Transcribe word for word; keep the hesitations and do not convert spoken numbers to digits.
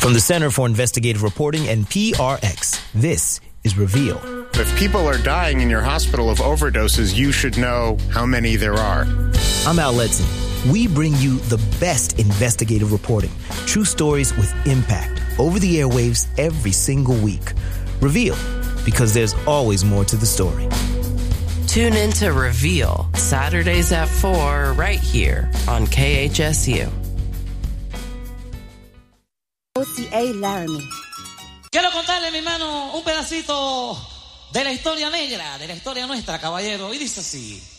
From the Center for Investigative Reporting and P R X, this is Reveal. If people are dying in your hospital of overdoses, you should know how many there are. I'm Al Letson. We bring you the best investigative reporting, true stories with impact, over the airwaves every single week. Reveal, because there's always more to the story. Tune in to Reveal, Saturdays at four, right here on K H S U. O C A Laramie. Quiero contarle, mi hermano, un pedacito de la historia negra, de la historia nuestra, caballero. Y dice así.